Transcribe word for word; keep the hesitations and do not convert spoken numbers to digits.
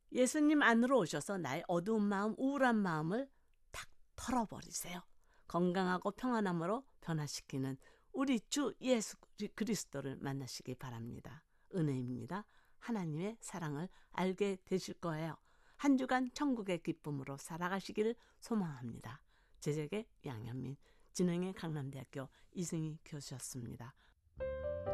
예수님 안으로 오셔서 나의 어두운 마음, 우울한 마음을 탁 털어버리세요. 건강하고 평안함으로 변화시키는 우리 주 예수 그리스도를 만나시기 바랍니다. 은혜입니다. 하나님의 사랑을 알게 되실 거예요. 한 주간 천국의 기쁨으로 살아가시기를 소망합니다. 제작의 양현민, 진행의 강남대학교 이승희 교수였습니다.